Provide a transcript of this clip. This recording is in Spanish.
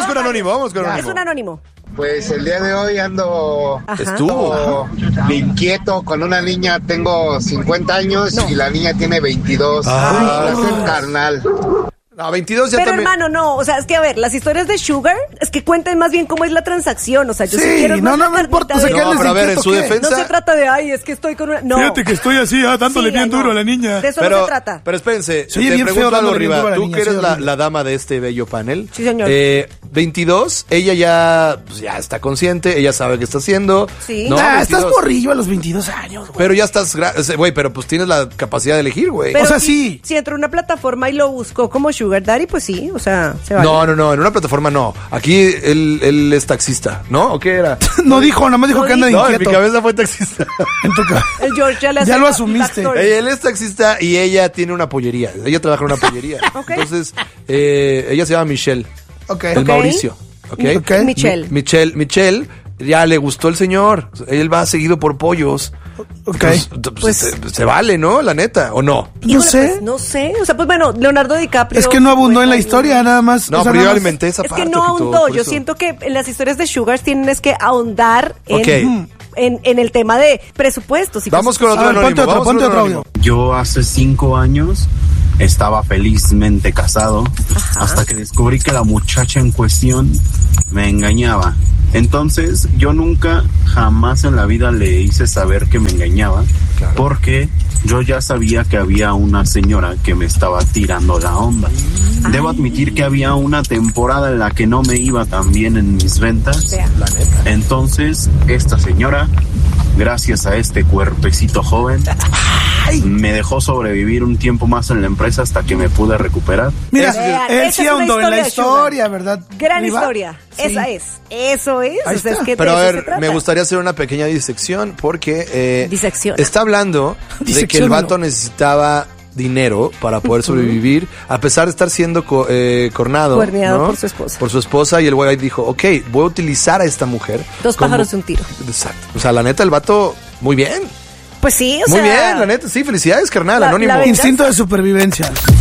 con Anónimo. Es un anónimo. Pues el día de hoy ando Estuvo inquieto con una niña, tengo 50 años y la niña tiene 22. Es el carnal. No, 22 ya Pero también. hermano, no, o sea, es que a ver, las historias de Sugar, es que cuenten más bien cómo es la transacción, o sea, yo sí quiero no más importa, carnita o sea, de- ¿qué No, les pero a ver, en inquieto su qué? defensa. No se trata de, ay, es que estoy con una... No. Fíjate que estoy así, dándole Sí, bien ay, no. duro a la niña. De eso no se trata. Pero espérense, Se oye te bien pregunto feo algo, dándole bien Riva. duro a la Tú niña, que eres sí, la horrible. dama de este bello panel. Sí, señor. 22, ella ya está consciente, ella sabe qué está haciendo. Sí. No, Estás 22. morrillo a los 22 años, güey. Pero ya estás, güey, pero pues tienes la capacidad de elegir, güey. Pero o sea, si- sí. Si entró a una plataforma y lo buscó como Sugar Daddy, pues sí, o sea, se vale. No, en una plataforma no. Aquí él es taxista, ¿no? ¿O qué era? No dijo, nada más dijo No que anda de No, en mi inquieto. cabeza fue taxista. En tu ca- El George ya le hace Ya lo la asumiste. backstory. Él es taxista y ella tiene una pollería. Ella trabaja en una pollería. Ok. Entonces, ella se llama Michelle. Ok. El Mauricio. ¿Ok? Ok. Michelle. Michelle, ya le gustó el señor. Él va seguido por pollos. Ok. Pues, se vale, ¿no? La neta, ¿o no? No Híjole, sé. pues, no sé, o sea, pues bueno, Leonardo DiCaprio. Es que no abundó en la pues, historia, nada más. No, o sea, pero yo nada más- alimenté esa Es parte. que no ojito, ahondó. por Yo eso. siento que en las historias de Sugars tienen es que ahondar Ok. en el tema de presupuestos. Y Vamos cosas con otro A ver, anónimo. ponte otro, vamos con ponte otro anónimo. audio. Yo hace 5 años estaba felizmente casado hasta que descubrí que la muchacha en cuestión me engañaba. Entonces yo nunca, jamás en la vida le hice saber que me engañaba, porque yo ya sabía que había una señora que me estaba tirando la onda. Debo admitir que había una temporada en la que no me iba tan bien en mis ventas. Vea. Entonces, esta señora, gracias a este cuerpecito joven, me dejó sobrevivir un tiempo más en la empresa hasta que me pude recuperar. Mira, Vean, él esa sí es una ahondó en la historia de Sugar. historia, ¿verdad? Gran Riva? historia. Sí. Esa es. Eso es. Ahí O sea, es está. que de Pero a eso se ver, trata. me gustaría hacer una pequeña disección porque Disecciona. está hablando de que el Disecciónalo. vato necesitaba dinero para poder sobrevivir, a pesar de estar siendo cornado, Cuerneado ¿no? por su esposa. Por su esposa, y el güey dijo, ok, voy a utilizar a esta mujer. Dos como- pájaros de un tiro. Exacto. O sea, la neta, el vato, muy bien. Pues sí, o Muy sea. bien, la neta, sí, felicidades, carnal, La- anónimo. la venganza. Instinto de supervivencia.